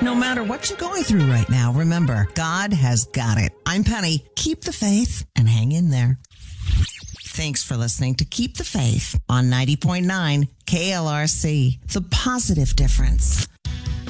No matter what you're going through right now, remember, God has got it. I'm Penny. Keep the faith and hang in there. Thanks for listening to Keep the Faith on 90.9 KLRC, The Positive Difference.